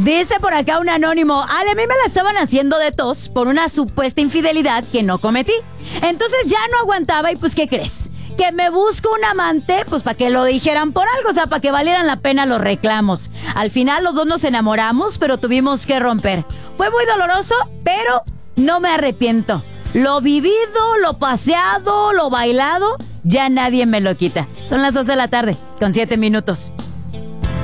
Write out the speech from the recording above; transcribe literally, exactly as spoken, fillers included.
Dice por acá un anónimo, Ale, a mí me la estaban haciendo de tos por una supuesta infidelidad que no cometí. Entonces ya no aguantaba y pues, ¿qué crees? Que me busco un amante, pues para que lo dijeran por algo, o sea, para que valieran la pena los reclamos. Al final los dos nos enamoramos, pero tuvimos que romper. Fue muy doloroso, pero no me arrepiento. Lo vivido, lo paseado, lo bailado, ya nadie me lo quita. Son las dos de la tarde, con siete minutos.